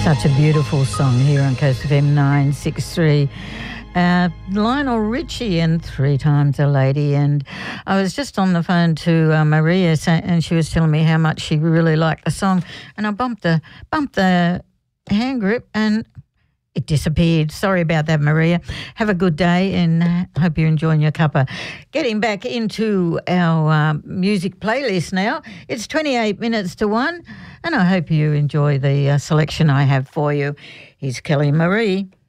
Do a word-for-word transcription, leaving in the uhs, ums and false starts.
Such a beautiful song here on Coast F M nine sixty-three. Uh, Lionel Richie and Three Times a Lady. And I was just on the phone to uh, Maria, and she was telling me how much she really liked the song. And I bumped the bumped the hand grip and it disappeared. Sorry about that, Maria. Have a good day and uh, hope you're enjoying your cuppa. Getting back into our uh, music playlist now. It's twenty-eight minutes to one, and I hope you enjoy the uh, selection I have for you. Here's Kelly Marie.